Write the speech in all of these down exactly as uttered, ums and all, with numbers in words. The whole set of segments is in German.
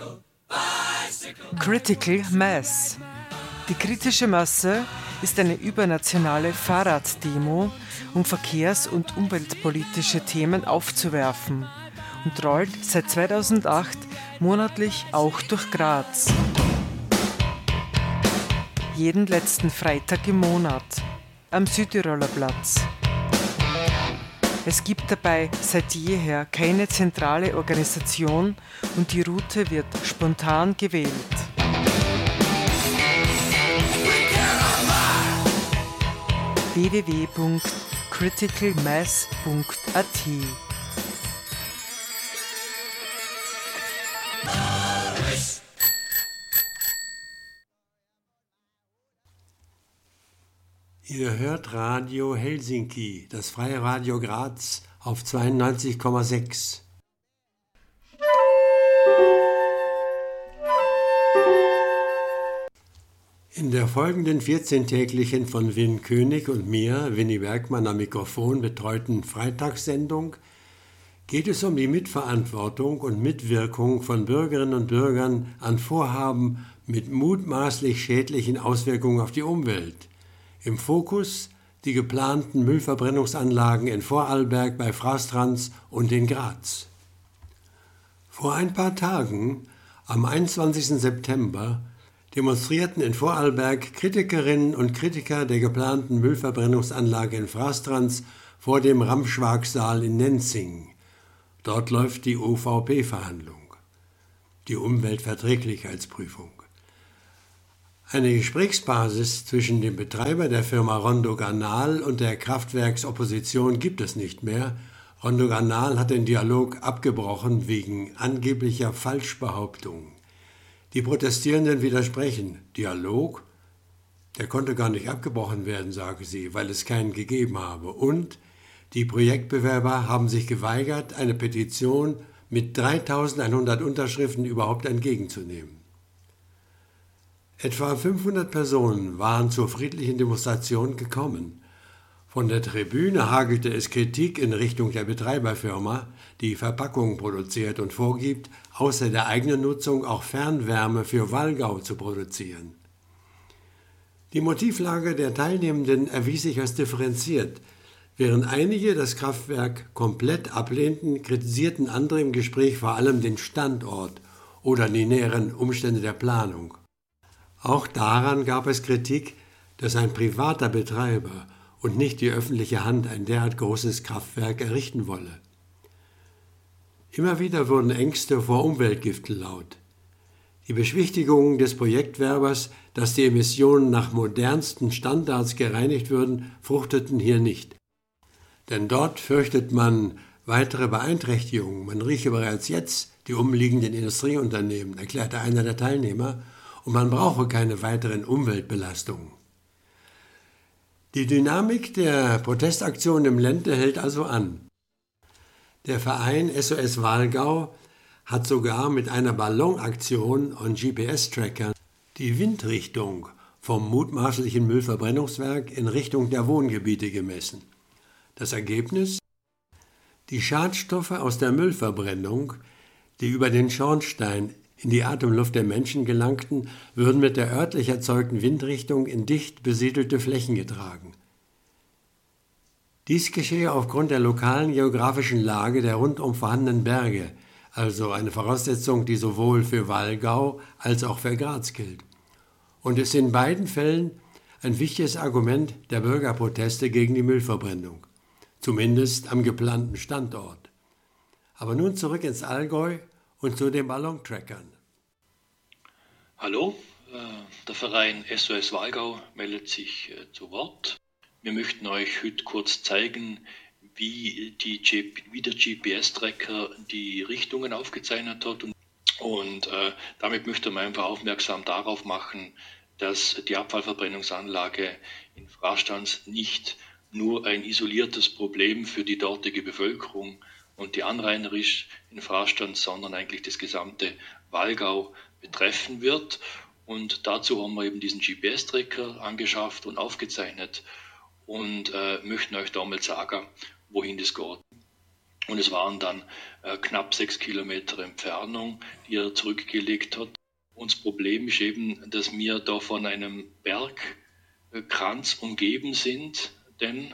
Critical Mass. Die kritische Masse ist eine übernationale Fahrraddemo, um verkehrs- und umweltpolitische Themen aufzuwerfen und rollt seit zweitausendacht monatlich auch durch Graz. Jeden letzten Freitag im Monat am Südtiroler Platz. Es gibt dabei seit jeher keine zentrale Organisation und die Route wird spontan gewählt. w w w punkt critical mass punkt a t Ihr hört Radio Helsinki, das freie Radio Graz auf zweiundneunzig Komma sechs. In der folgenden vierzehntäglichen von Win König und mir, Winnie Bergmann am Mikrofon, betreuten Freitagssendung geht es um die Mitverantwortung und Mitwirkung von Bürgerinnen und Bürgern an Vorhaben mit mutmaßlich schädlichen Auswirkungen auf die Umwelt. Im Fokus die geplanten Müllverbrennungsanlagen in Vorarlberg bei Frastrans und in Graz. Vor ein paar Tagen, am einundzwanzigsten September, demonstrierten in Vorarlberg Kritikerinnen und Kritiker der geplanten Müllverbrennungsanlage in Frastrans vor dem Ramschwag-Saal in Nenzing. Dort läuft die U V P-Verhandlung, die Umweltverträglichkeitsprüfung. Eine Gesprächsbasis zwischen dem Betreiber der Firma Rondo Garnal und der Kraftwerksopposition gibt es nicht mehr. Rondo Garnal hat den Dialog abgebrochen wegen angeblicher Falschbehauptungen. Die Protestierenden widersprechen. Dialog? Der konnte gar nicht abgebrochen werden, sagen sie, weil es keinen gegeben habe. Und die Projektbewerber haben sich geweigert, eine Petition mit dreitausendeinhundert Unterschriften überhaupt entgegenzunehmen. Etwa fünfhundert Personen waren zur friedlichen Demonstration gekommen. Von der Tribüne hagelte es Kritik in Richtung der Betreiberfirma, die Verpackungen produziert und vorgibt, außer der eigenen Nutzung auch Fernwärme für Wallgau zu produzieren. Die Motivlage der Teilnehmenden erwies sich als differenziert. Während einige das Kraftwerk komplett ablehnten, kritisierten andere im Gespräch vor allem den Standort oder die näheren Umstände der Planung. Auch daran gab es Kritik, dass ein privater Betreiber und nicht die öffentliche Hand ein derart großes Kraftwerk errichten wolle. Immer wieder wurden Ängste vor Umweltgiften laut. Die Beschwichtigungen des Projektwerbers, dass die Emissionen nach modernsten Standards gereinigt würden, fruchteten hier nicht. Denn dort fürchtet man weitere Beeinträchtigungen. Man rieche bereits jetzt die umliegenden Industrieunternehmen, erklärte einer der Teilnehmer, und man brauche keine weiteren Umweltbelastungen. Die Dynamik der Protestaktion im Ländle hält also an. Der Verein S O S Wallgau hat sogar mit einer Ballonaktion und G P S-Trackern die Windrichtung vom mutmaßlichen Müllverbrennungswerk in Richtung der Wohngebiete gemessen. Das Ergebnis? Die Schadstoffe aus der Müllverbrennung, die über den Schornstein in die Atemluft der Menschen gelangten, würden mit der örtlich erzeugten Windrichtung in dicht besiedelte Flächen getragen. Dies geschehe aufgrund der lokalen geografischen Lage der rundum vorhandenen Berge, also eine Voraussetzung, die sowohl für Wallgau als auch für Graz gilt. Und ist in beiden Fällen ein wichtiges Argument der Bürgerproteste gegen die Müllverbrennung, zumindest am geplanten Standort. Aber nun zurück ins Allgäu und zu den Ballontrackern. Hallo, der Verein S O S Wallgau meldet sich zu Wort. Wir möchten euch heute kurz zeigen, wie, die G- wie der G P S-Tracker die Richtungen aufgezeichnet hat. Und, und äh, damit möchten wir einfach aufmerksam darauf machen, dass die Abfallverbrennungsanlage in Frastrans nicht nur ein isoliertes Problem für die dortige Bevölkerung und die Anrainer ist in Frastrans, sondern eigentlich das gesamte Wallgau betreffen wird. Und dazu haben wir eben diesen G P S-Tracker angeschafft und aufgezeichnet und äh, möchten euch da mal sagen, wohin das geht. Und es waren dann äh, knapp sechs Kilometer Entfernung, die er zurückgelegt hat. Und das Problem ist eben, dass wir da von einem Bergkranz umgeben sind, denn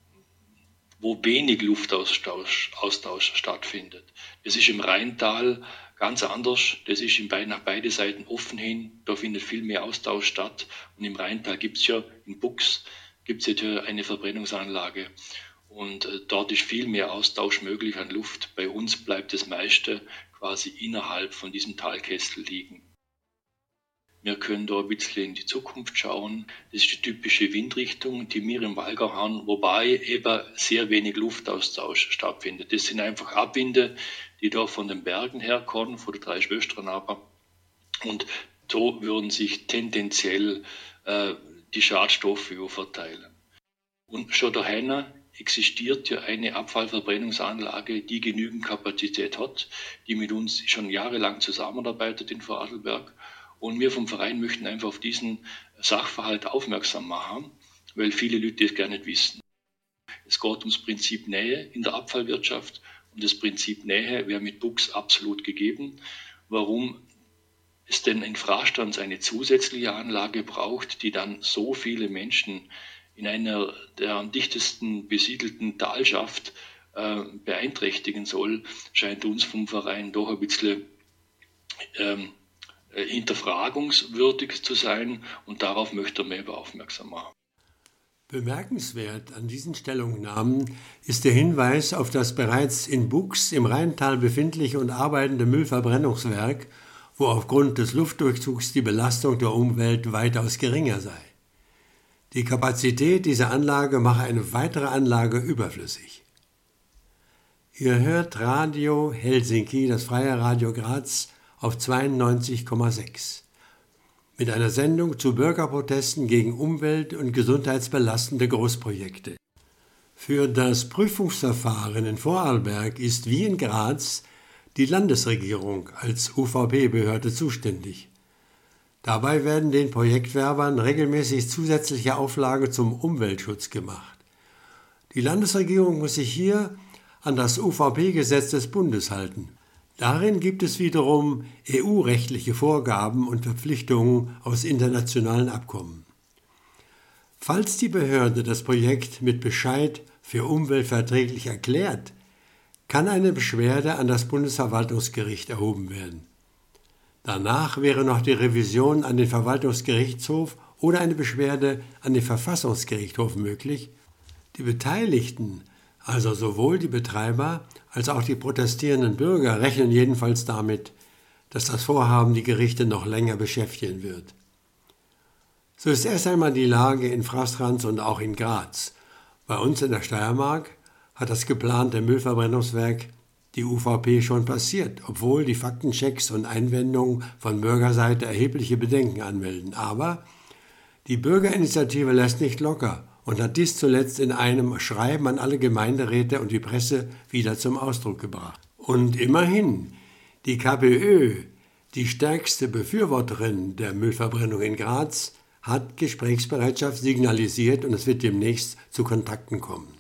wo wenig Luftaustausch Austausch stattfindet. Das ist im Rheintal ganz anders. Das ist in beid, nach beide Seiten offen hin. Da findet viel mehr Austausch statt. Und im Rheintal gibt es ja, in Bux gibt es ja eine Verbrennungsanlage. Und äh, dort ist viel mehr Austausch möglich an Luft. Bei uns bleibt das meiste quasi innerhalb von diesem Talkessel liegen. Wir können da ein bisschen in die Zukunft schauen. Das ist die typische Windrichtung, die wir im Walgau haben, wobei eben sehr wenig Luftaustausch stattfindet. Das sind einfach Abwinde, die da von den Bergen herkommen, von den drei Schwestern aber. Und so würden sich tendenziell äh, die Schadstoffe verteilen. Und schon dahin existiert ja eine Abfallverbrennungsanlage, die genügend Kapazität hat, die mit uns schon jahrelang zusammenarbeitet in Vorarlberg. Und wir vom Verein möchten einfach auf diesen Sachverhalt aufmerksam machen, weil viele Leute das gar nicht wissen. Es geht ums Prinzip Nähe in der Abfallwirtschaft und das Prinzip Nähe wäre mit Bux absolut gegeben. Warum es denn in Frastanz eine zusätzliche Anlage braucht, die dann so viele Menschen in einer der am dichtesten besiedelten Talschaft äh, beeinträchtigen soll, scheint uns vom Verein doch ein bisschen ähm, hinterfragungswürdig zu sein und darauf möchte er mehr aufmerksam machen. Bemerkenswert an diesen Stellungnahmen ist der Hinweis auf das bereits in Bux im Rheintal befindliche und arbeitende Müllverbrennungswerk, wo aufgrund des Luftdurchzugs die Belastung der Umwelt weitaus geringer sei. Die Kapazität dieser Anlage mache eine weitere Anlage überflüssig. Ihr hört Radio Helsinki, das freie Radio Graz, auf zweiundneunzig Komma sechs. Mit einer Sendung zu Bürgerprotesten gegen umwelt- und gesundheitsbelastende Großprojekte. Für das Prüfungsverfahren in Vorarlberg ist wie in Graz die Landesregierung als U V P-Behörde zuständig. Dabei werden den Projektwerbern regelmäßig zusätzliche Auflagen zum Umweltschutz gemacht. Die Landesregierung muss sich hier an das U V P-Gesetz des Bundes halten. Darin gibt es wiederum E U-rechtliche Vorgaben und Verpflichtungen aus internationalen Abkommen. Falls die Behörde das Projekt mit Bescheid für umweltverträglich erklärt, kann eine Beschwerde an das Bundesverwaltungsgericht erhoben werden. Danach wäre noch die Revision an den Verwaltungsgerichtshof oder eine Beschwerde an den Verfassungsgerichtshof möglich. Die Beteiligten, also sowohl die Betreiber als auch die protestierenden Bürger, rechnen jedenfalls damit, dass das Vorhaben die Gerichte noch länger beschäftigen wird. So ist erst einmal die Lage in Frastanz und auch in Graz. Bei uns in der Steiermark hat das geplante Müllverbrennungswerk die U V P schon passiert, obwohl die Faktenchecks und Einwendungen von Bürgerseite erhebliche Bedenken anmelden. Aber die Bürgerinitiative lässt nicht locker und hat dies zuletzt in einem Schreiben an alle Gemeinderäte und die Presse wieder zum Ausdruck gebracht. Und immerhin, die KPÖ, die stärkste Befürworterin der Müllverbrennung in Graz, hat Gesprächsbereitschaft signalisiert und es wird demnächst zu Kontakten kommen.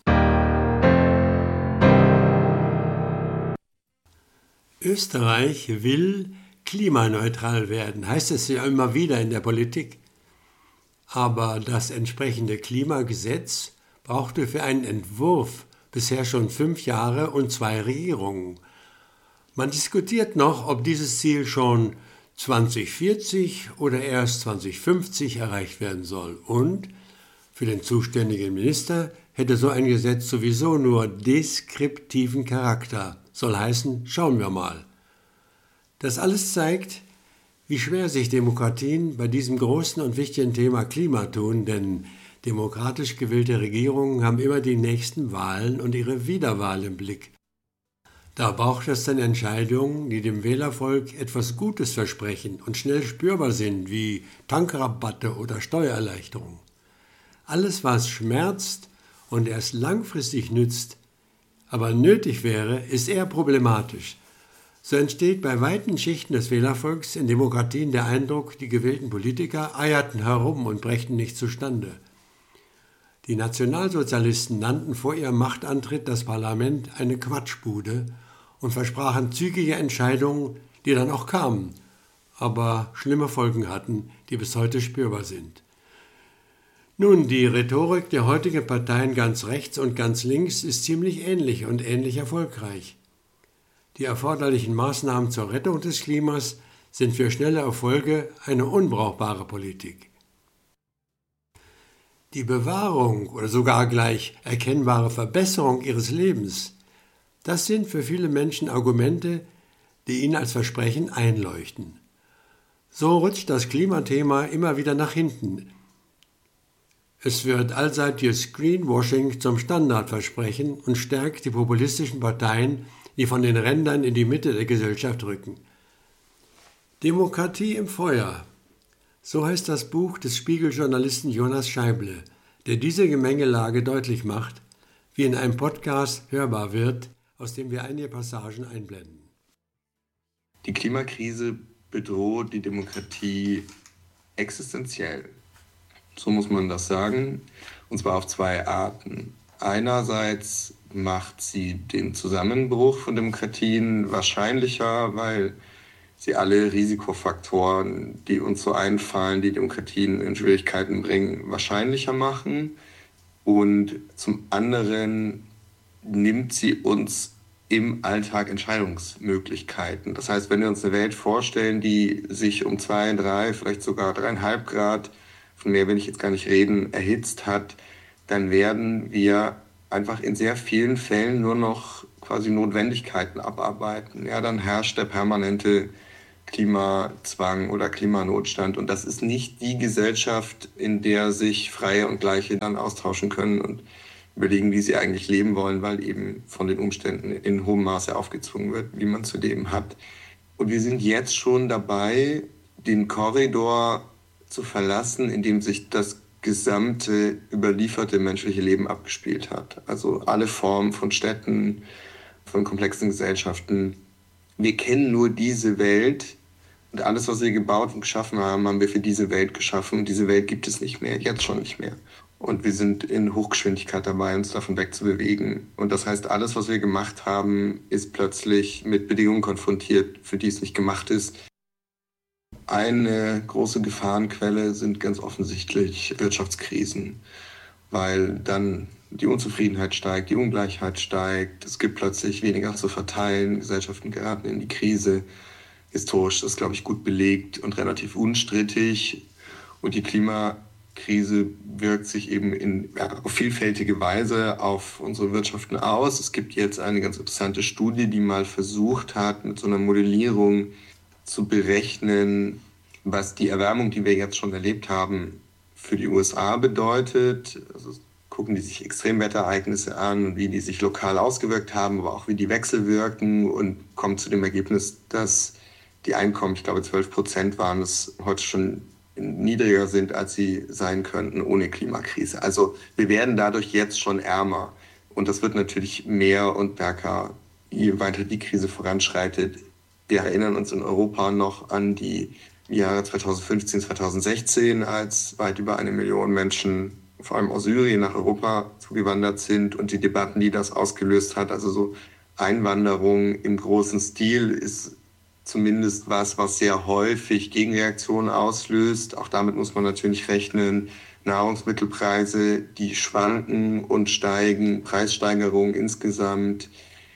Österreich will klimaneutral werden, heißt es ja immer wieder in der Politik. Aber das entsprechende Klimagesetz brauchte für einen Entwurf bisher schon fünf Jahre und zwei Regierungen. Man diskutiert noch, ob dieses Ziel schon zwanzig vierzig oder erst zwanzig fünfzig erreicht werden soll. Und für den zuständigen Minister hätte so ein Gesetz sowieso nur deskriptiven Charakter. Soll heißen, schauen wir mal. Das alles zeigt, wie schwer sich Demokratien bei diesem großen und wichtigen Thema Klima tun, denn demokratisch gewählte Regierungen haben immer die nächsten Wahlen und ihre Wiederwahl im Blick. Da braucht es dann Entscheidungen, die dem Wählervolk etwas Gutes versprechen und schnell spürbar sind, wie Tankrabatte oder Steuererleichterungen. Alles, was schmerzt und erst langfristig nützt, aber nötig wäre, ist eher problematisch. So entsteht bei weiten Schichten des Wählervolks in Demokratien der Eindruck, die gewählten Politiker eierten herum und brächten nichts zustande. Die Nationalsozialisten nannten vor ihrem Machtantritt das Parlament eine Quatschbude und versprachen zügige Entscheidungen, die dann auch kamen, aber schlimme Folgen hatten, die bis heute spürbar sind. Nun, die Rhetorik der heutigen Parteien ganz rechts und ganz links ist ziemlich ähnlich und ähnlich erfolgreich. Die erforderlichen Maßnahmen zur Rettung des Klimas sind für schnelle Erfolge eine unbrauchbare Politik. Die Bewahrung oder sogar gleich erkennbare Verbesserung ihres Lebens, das sind für viele Menschen Argumente, die ihnen als Versprechen einleuchten. So rutscht das Klimathema immer wieder nach hinten. Es wird allseitiges Greenwashing zum Standardversprechen und stärkt die populistischen Parteien, die von den Rändern in die Mitte der Gesellschaft rücken. Demokratie im Feuer. So heißt das Buch des Spiegel-Journalisten Jonas Scheible, der diese Gemengelage deutlich macht, wie in einem Podcast hörbar wird, aus dem wir einige Passagen einblenden. Die Klimakrise bedroht die Demokratie existenziell. So muss man das sagen, und zwar auf zwei Arten. Einerseits macht sie den Zusammenbruch von Demokratien wahrscheinlicher, weil sie alle Risikofaktoren, die uns so einfallen, die Demokratien in Schwierigkeiten bringen, wahrscheinlicher machen. Und zum anderen nimmt sie uns im Alltag Entscheidungsmöglichkeiten. Das heißt, wenn wir uns eine Welt vorstellen, die sich um zwei, drei, vielleicht sogar dreieinhalb Grad, von mehr will ich jetzt gar nicht reden, erhitzt hat, dann werden wir einfach in sehr vielen Fällen nur noch quasi Notwendigkeiten abarbeiten. Ja, dann herrscht der permanente Klimazwang oder Klimanotstand. Und das ist nicht die Gesellschaft, in der sich Freie und Gleiche dann austauschen können und überlegen, wie sie eigentlich leben wollen, weil eben von den Umständen in hohem Maße aufgezwungen wird, wie man zu leben hat. Und wir sind jetzt schon dabei, den Korridor zu verlassen, in dem sich das gesamte überlieferte menschliche Leben abgespielt hat. Also alle Formen von Städten, von komplexen Gesellschaften. Wir kennen nur diese Welt und alles, was wir gebaut und geschaffen haben, haben wir für diese Welt geschaffen. Und diese Welt gibt es nicht mehr, jetzt schon nicht mehr. Und wir sind in Hochgeschwindigkeit dabei, uns davon wegzubewegen. Und das heißt, alles, was wir gemacht haben, ist plötzlich mit Bedingungen konfrontiert, für die es nicht gemacht ist. Eine große Gefahrenquelle sind ganz offensichtlich Wirtschaftskrisen, weil dann die Unzufriedenheit steigt, die Ungleichheit steigt, es gibt plötzlich weniger zu verteilen, Gesellschaften geraten in die Krise. Historisch ist das, glaube ich, gut belegt und relativ unstrittig. Und die Klimakrise wirkt sich eben in, ja, auf vielfältige Weise auf unsere Wirtschaften aus. Es gibt jetzt eine ganz interessante Studie, die mal versucht hat, mit so einer Modellierung zu berechnen, was die Erwärmung, die wir jetzt schon erlebt haben, für die U S A bedeutet. Also gucken die sich Extremwetterereignisse an und wie die sich lokal ausgewirkt haben, aber auch wie die wechselwirken und kommen zu dem Ergebnis, dass die Einkommen, ich glaube zwölf Prozent waren es, heute schon niedriger sind, als sie sein könnten ohne Klimakrise. Also wir werden dadurch jetzt schon ärmer. Und das wird natürlich mehr und stärker, je weiter die Krise voranschreitet. Wir erinnern uns in Europa noch an die Jahre zweitausendfünfzehn, zweitausendsechzehn, als weit über eine Million Menschen, vor allem aus Syrien, nach Europa zugewandert sind und die Debatten, die das ausgelöst hat. Also so Einwanderung im großen Stil ist zumindest was, was sehr häufig Gegenreaktionen auslöst. Auch damit muss man natürlich rechnen. Nahrungsmittelpreise, die schwanken und steigen, Preissteigerungen insgesamt.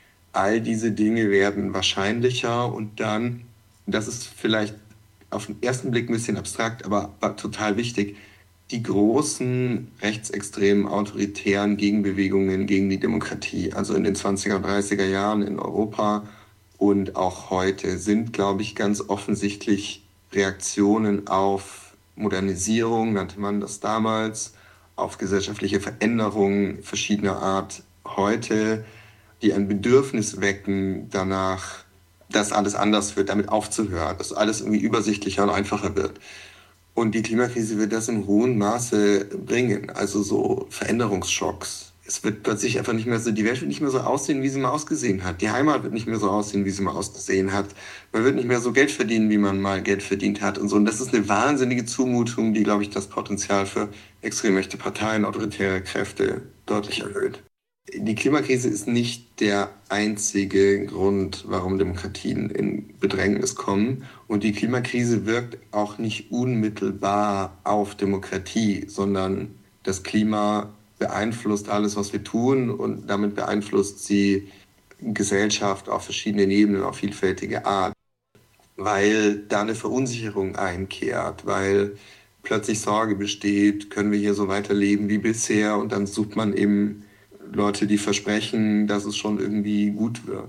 All diese Dinge werden wahrscheinlicher und dann, das ist vielleicht auf den ersten Blick ein bisschen abstrakt, aber, aber total wichtig, die großen rechtsextremen, autoritären Gegenbewegungen gegen die Demokratie, also in den zwanziger und dreißiger Jahren in Europa und auch heute, sind, glaube ich, ganz offensichtlich Reaktionen auf Modernisierung, nannte man das damals, auf gesellschaftliche Veränderungen verschiedener Art heute, die ein Bedürfnis wecken danach, dass alles anders wird, damit aufzuhören, dass alles irgendwie übersichtlicher und einfacher wird. Und die Klimakrise wird das in hohem Maße bringen, also so Veränderungsschocks. Es wird plötzlich einfach nicht mehr so, die Welt wird nicht mehr so aussehen, wie sie mal ausgesehen hat. Die Heimat wird nicht mehr so aussehen, wie sie mal ausgesehen hat. Man wird nicht mehr so Geld verdienen, wie man mal Geld verdient hat und so. Und das ist eine wahnsinnige Zumutung, die, glaube ich, das Potenzial für extrem rechte Parteien, autoritäre Kräfte deutlich erhöht. Die Klimakrise ist nicht der einzige Grund, warum Demokratien in Bedrängnis kommen. Und die Klimakrise wirkt auch nicht unmittelbar auf Demokratie, sondern das Klima beeinflusst alles, was wir tun, und damit beeinflusst sie Gesellschaft auf verschiedenen Ebenen, auf vielfältige Art, weil da eine Verunsicherung einkehrt, weil plötzlich Sorge besteht, können wir hier so weiterleben wie bisher, und dann sucht man eben Leute, die versprechen, dass es schon irgendwie gut wird.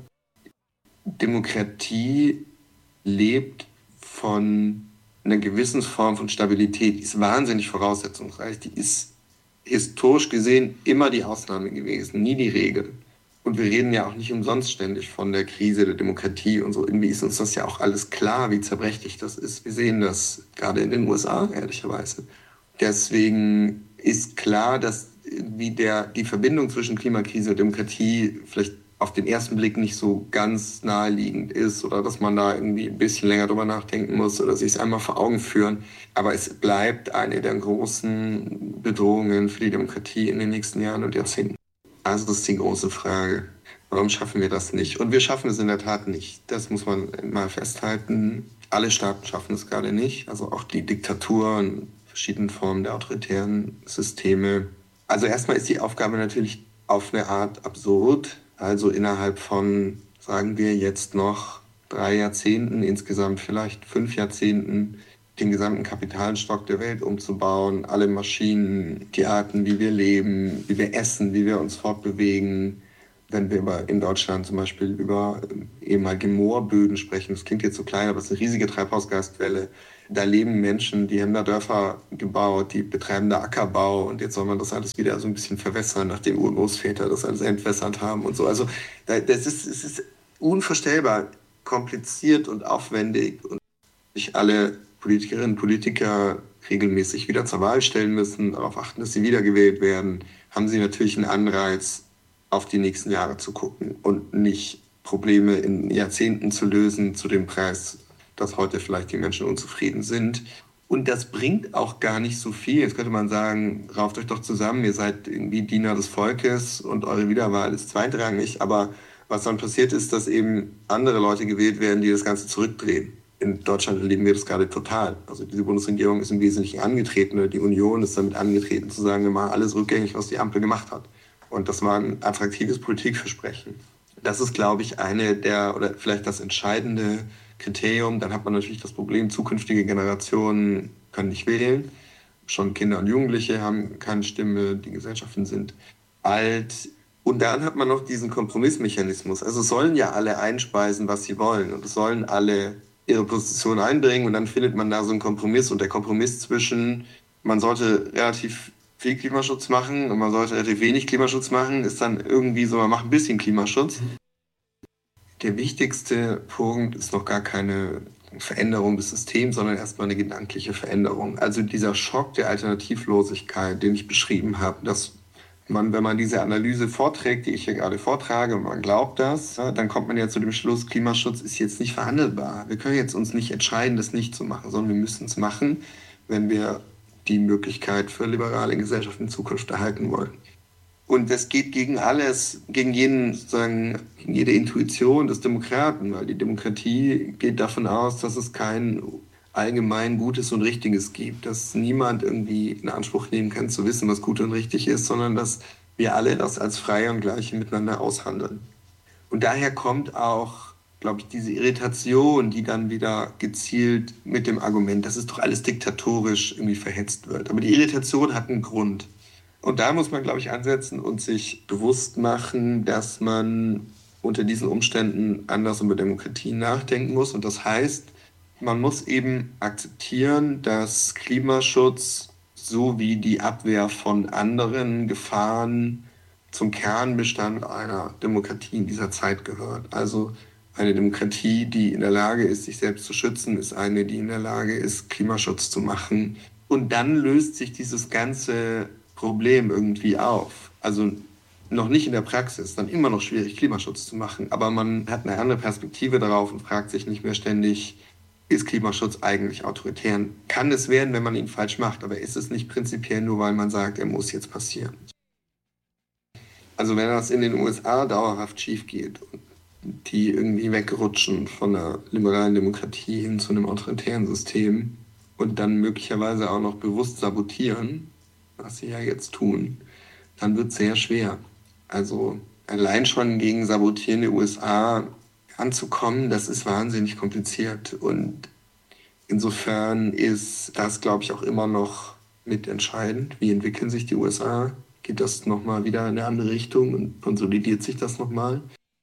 Demokratie lebt von einer gewissen Form von Stabilität, die ist wahnsinnig voraussetzungsreich, die ist historisch gesehen immer die Ausnahme gewesen, nie die Regel. Und wir reden ja auch nicht umsonst ständig von der Krise der Demokratie und so. Irgendwie ist uns das ja auch alles klar, wie zerbrechlich das ist. Wir sehen das gerade in den U S A, ehrlicherweise. Deswegen ist klar, dass wie der, die Verbindung zwischen Klimakrise und Demokratie vielleicht auf den ersten Blick nicht so ganz naheliegend ist oder dass man da irgendwie ein bisschen länger drüber nachdenken muss oder sich es einmal vor Augen führen. Aber es bleibt eine der großen Bedrohungen für die Demokratie in den nächsten Jahren und Jahrzehnten. Also das ist die große Frage. Warum schaffen wir das nicht? Und wir schaffen es in der Tat nicht. Das muss man mal festhalten. Alle Staaten schaffen es gerade nicht. Also auch die Diktaturen, verschiedenen Formen der autoritären Systeme. Also erstmal ist die Aufgabe natürlich auf eine Art absurd. Also innerhalb von, sagen wir jetzt noch drei Jahrzehnten, insgesamt vielleicht fünf Jahrzehnten, den gesamten Kapitalstock der Welt umzubauen, alle Maschinen, die Arten, wie wir leben, wie wir essen, wie wir uns fortbewegen. Wenn wir über, in Deutschland zum Beispiel über ehemalige Moorböden sprechen, das klingt jetzt so klein, aber es ist eine riesige Treibhausgasquelle. Da leben Menschen, die haben da Dörfer gebaut, die betreiben da Ackerbau, und jetzt soll man das alles wieder so ein bisschen verwässern, nachdem Urgroßväter das alles entwässert haben und so. Also das ist, es ist unvorstellbar kompliziert und aufwendig, und sich alle Politikerinnen und Politiker regelmäßig wieder zur Wahl stellen müssen, darauf achten, dass sie wiedergewählt werden, haben sie natürlich einen Anreiz, auf die nächsten Jahre zu gucken und nicht Probleme in Jahrzehnten zu lösen zu dem Preis, dass heute vielleicht die Menschen unzufrieden sind. Und das bringt auch gar nicht so viel. Jetzt könnte man sagen, rauft euch doch zusammen, ihr seid irgendwie Diener des Volkes und eure Wiederwahl ist zweitrangig. Aber was dann passiert ist, dass eben andere Leute gewählt werden, die das Ganze zurückdrehen. In Deutschland erleben wir das gerade total. Also diese Bundesregierung ist im Wesentlichen angetreten, oder die Union ist damit angetreten, zu sagen, wir machen alles rückgängig, was die Ampel gemacht hat. Und das war ein attraktives Politikversprechen. Das ist, glaube ich, eine der, oder vielleicht das entscheidende Kriterium. Dann hat man natürlich das Problem, zukünftige Generationen können nicht wählen. Schon Kinder und Jugendliche haben keine Stimme, die Gesellschaften sind alt. Und dann hat man noch diesen Kompromissmechanismus. Also es sollen ja alle einspeisen, was sie wollen. Und es sollen alle ihre Position einbringen. Und dann findet man da so einen Kompromiss. Und der Kompromiss zwischen, man sollte relativ viel Klimaschutz machen und man sollte relativ wenig Klimaschutz machen, ist dann irgendwie so, man macht ein bisschen Klimaschutz. Der wichtigste Punkt ist noch gar keine Veränderung des Systems, sondern erstmal eine gedankliche Veränderung. Also dieser Schock der Alternativlosigkeit, den ich beschrieben habe, dass man, wenn man diese Analyse vorträgt, die ich hier gerade vortrage, und man glaubt das, dann kommt man ja zu dem Schluss, Klimaschutz ist jetzt nicht verhandelbar. Wir können jetzt uns nicht entscheiden, das nicht zu machen, sondern wir müssen es machen, wenn wir die Möglichkeit für liberale Gesellschaften in Zukunft erhalten wollen. Und das geht gegen alles, gegen jeden, sozusagen, gegen jede Intuition des Demokraten, weil die Demokratie geht davon aus, dass es kein allgemein Gutes und Richtiges gibt, dass niemand irgendwie in Anspruch nehmen kann, zu wissen, was gut und richtig ist, sondern dass wir alle das als Freie und Gleiche miteinander aushandeln. Und daher kommt auch, glaube ich, diese Irritation, die dann wieder gezielt mit dem Argument, dass es doch alles diktatorisch irgendwie verhetzt wird. Aber die Irritation hat einen Grund. Und da muss man, glaube ich, ansetzen und sich bewusst machen, dass man unter diesen Umständen anders über Demokratie nachdenken muss. Und das heißt, man muss eben akzeptieren, dass Klimaschutz sowie die Abwehr von anderen Gefahren zum Kernbestand einer Demokratie in dieser Zeit gehört. Also eine Demokratie, die in der Lage ist, sich selbst zu schützen, ist eine, die in der Lage ist, Klimaschutz zu machen. Und dann löst sich dieses ganze Problem irgendwie auf. Also noch nicht in der Praxis, dann immer noch schwierig, Klimaschutz zu machen. Aber man hat eine andere Perspektive darauf und fragt sich nicht mehr ständig, ist Klimaschutz eigentlich autoritär? Kann es werden, wenn man ihn falsch macht, aber ist es nicht prinzipiell nur, weil man sagt, er muss jetzt passieren? Also wenn das in den U S A dauerhaft schief geht und die irgendwie wegrutschen von einer liberalen Demokratie hin zu einem autoritären System und dann möglicherweise auch noch bewusst sabotieren, was sie ja jetzt tun, dann wird es sehr schwer. Also allein schon gegen sabotierende U S A anzukommen, das ist wahnsinnig kompliziert. Und insofern ist das, glaube ich, auch immer noch mitentscheidend. Wie entwickeln sich die U S A? Geht das nochmal wieder in eine andere Richtung und konsolidiert sich das nochmal?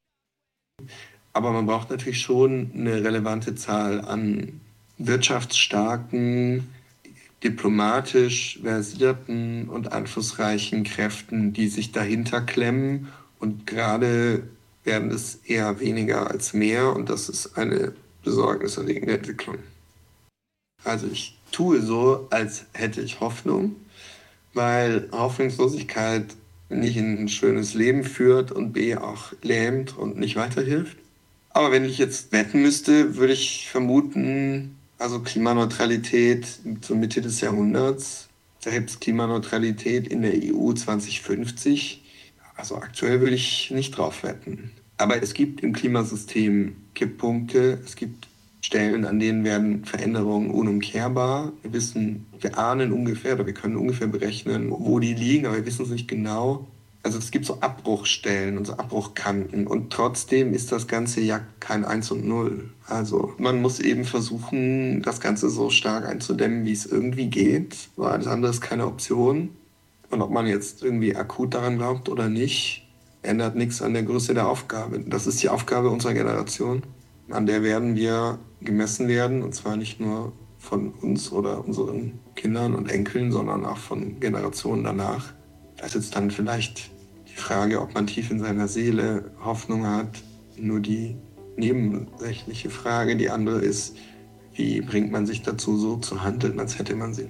Aber man braucht natürlich schon eine relevante Zahl an wirtschaftsstarken, diplomatisch versierten und einflussreichen Kräften, die sich dahinter klemmen. Und gerade werden es eher weniger als mehr. Und das ist eine besorgniserregende Entwicklung. Also ich tue so, als hätte ich Hoffnung, weil Hoffnungslosigkeit nicht in ein schönes Leben führt und B auch lähmt und nicht weiterhilft. Aber wenn ich jetzt wetten müsste, würde ich vermuten, also Klimaneutralität zur Mitte des Jahrhunderts, selbst Klimaneutralität in der E U zwanzig fünfzig, also aktuell würde ich nicht drauf wetten. Aber es gibt im Klimasystem Kipppunkte, es gibt Stellen, an denen werden Veränderungen unumkehrbar. Wir wissen, wir ahnen ungefähr oder wir können ungefähr berechnen, wo die liegen, aber wir wissen es nicht genau. Also es gibt so Abbruchstellen und so Abbruchkanten und trotzdem ist das Ganze ja kein Eins und Null. Also man muss eben versuchen, das Ganze so stark einzudämmen, wie es irgendwie geht, weil alles andere ist keine Option. Und ob man jetzt irgendwie akut daran glaubt oder nicht, ändert nichts an der Größe der Aufgabe. Das ist die Aufgabe unserer Generation, an der werden wir gemessen werden, und zwar nicht nur von uns oder unseren Kindern und Enkeln, sondern auch von Generationen danach. Das ist dann vielleicht die Frage, ob man tief in seiner Seele Hoffnung hat. Nur die nebensächliche Frage, die andere ist, wie bringt man sich dazu, so zu handeln, als hätte man sie.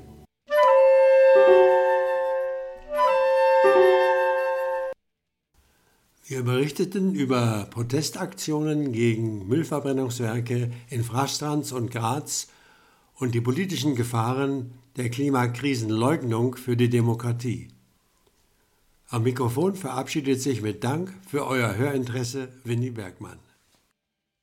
Wir berichteten über Protestaktionen gegen Müllverbrennungswerke in Frastanz und Graz und die politischen Gefahren der Klimakrisenleugnung für die Demokratie. Am Mikrofon verabschiedet sich mit Dank für euer Hörinteresse Winnie Bergmann.